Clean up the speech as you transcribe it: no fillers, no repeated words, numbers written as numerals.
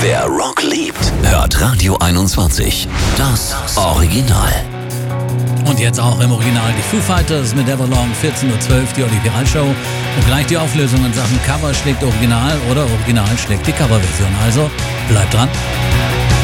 Wer Rock liebt, hört Radio 21. Das Original. Und jetzt auch im Original die Foo Fighters mit Everlong, 14:12 Uhr, die Olli Piral Show. Und gleich die Auflösung in Sachen Cover schlägt Original oder Original schlägt die Coverversion. Also bleibt dran.